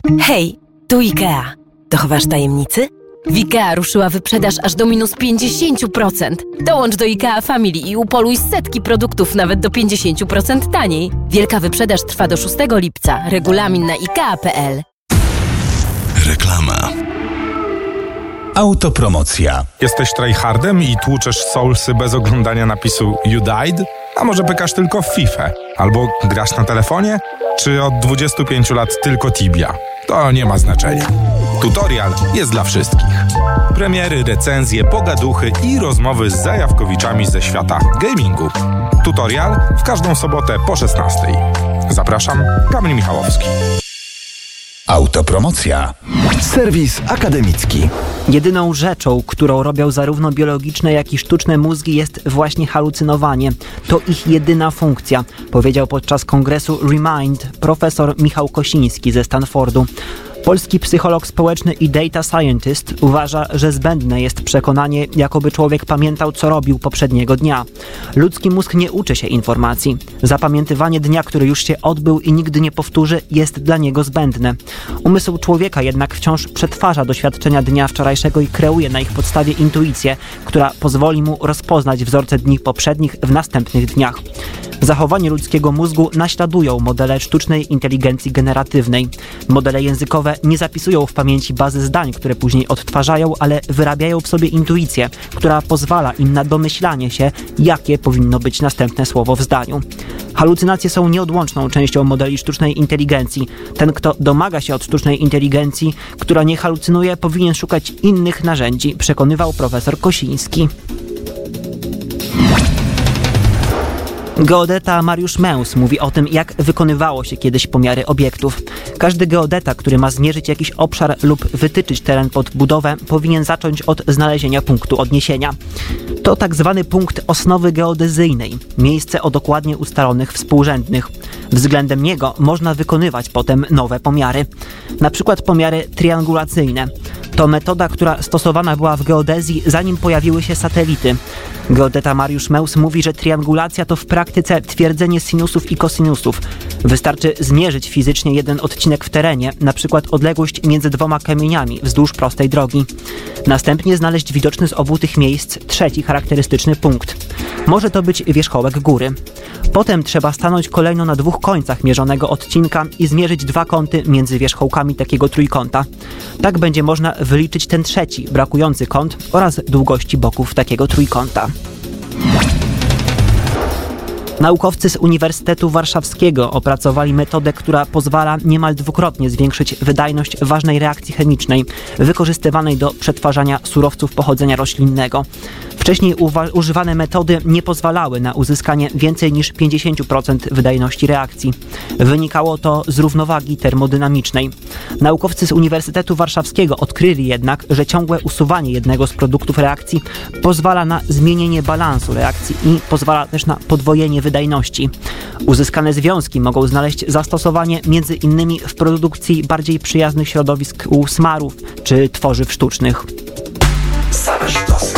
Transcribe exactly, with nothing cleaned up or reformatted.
Hej, tu IKEA. Dochowasz tajemnicy? W IKEA ruszyła wyprzedaż aż do minus pięćdziesiąt procent. Dołącz do IKEA Family i upoluj setki produktów nawet do pięćdziesiąt procent taniej. Wielka wyprzedaż trwa do szóstego lipca. Regulamin na ikea kropka pe el. Reklama. Autopromocja. Jesteś tryhardem i tłuczesz soulsy bez oglądania napisu You died? A może pykasz tylko w fifę? Albo grasz na telefonie? Czy od dwudziestu pięciu lat tylko Tibia? To nie ma znaczenia. Tutorial jest dla wszystkich. Premiery, recenzje, pogaduchy i rozmowy z zajawkowiczami ze świata gamingu. Tutorial w każdą sobotę po szesnastej. Zapraszam, Kamil Michałowski. Autopromocja. Serwis akademicki. Jedyną rzeczą, którą robią zarówno biologiczne, jak i sztuczne mózgi, jest właśnie halucynowanie. To ich jedyna funkcja, powiedział podczas kongresu Remind profesor Michał Kosiński ze Stanfordu. Polski psycholog społeczny i data scientist uważa, że zbędne jest przekonanie, jakoby człowiek pamiętał, co robił poprzedniego dnia. Ludzki mózg nie uczy się informacji. Zapamiętywanie dnia, który już się odbył i nigdy nie powtórzy, jest dla niego zbędne. Umysł człowieka jednak wciąż przetwarza doświadczenia dnia wczorajszego i kreuje na ich podstawie intuicję, która pozwoli mu rozpoznać wzorce dni poprzednich w następnych dniach. Zachowanie ludzkiego mózgu naśladują modele sztucznej inteligencji generatywnej. Modele językowe nie zapisują w pamięci bazy zdań, które później odtwarzają, ale wyrabiają w sobie intuicję, która pozwala im na domyślanie się, jakie powinno być następne słowo w zdaniu. Halucynacje są nieodłączną częścią modeli sztucznej inteligencji. Ten, kto domaga się od sztucznej inteligencji, która nie halucynuje, powinien szukać innych narzędzi, przekonywał profesor Kosiński. Geodeta Mariusz Męs mówi o tym, jak wykonywało się kiedyś pomiary obiektów. Każdy geodeta, który ma zmierzyć jakiś obszar lub wytyczyć teren pod budowę, powinien zacząć od znalezienia punktu odniesienia. To tak zwany punkt osnowy geodezyjnej, miejsce o dokładnie ustalonych współrzędnych. Względem niego można wykonywać potem nowe pomiary. Na przykład pomiary triangulacyjne. To metoda, która stosowana była w geodezji, zanim pojawiły się satelity. Geodeta Mariusz Męs mówi, że triangulacja to w praktyce twierdzenie sinusów i kosinusów. Wystarczy zmierzyć fizycznie jeden odcinek w terenie, na przykład odległość między dwoma kamieniami wzdłuż prostej drogi. Następnie znaleźć widoczny z obu tych miejsc trzeci charakterystyczny punkt. Może to być wierzchołek góry. Potem trzeba stanąć kolejno na dwóch końcach mierzonego odcinka i zmierzyć dwa kąty między wierzchołkami takiego trójkąta. Tak będzie można wyliczyć ten trzeci, brakujący kąt oraz długości boków takiego trójkąta. Naukowcy z Uniwersytetu Warszawskiego opracowali metodę, która pozwala niemal dwukrotnie zwiększyć wydajność ważnej reakcji chemicznej wykorzystywanej do przetwarzania surowców pochodzenia roślinnego. Wcześniej uwa- używane metody nie pozwalały na uzyskanie więcej niż pięćdziesiąt procent wydajności reakcji. Wynikało to z równowagi termodynamicznej. Naukowcy z Uniwersytetu Warszawskiego odkryli jednak, że ciągłe usuwanie jednego z produktów reakcji pozwala na zmienienie balansu reakcji i pozwala też na podwojenie wydajności. Uzyskane związki mogą znaleźć zastosowanie między innymi w produkcji bardziej przyjaznych środowisk u smarów czy tworzyw sztucznych. Same sztosy.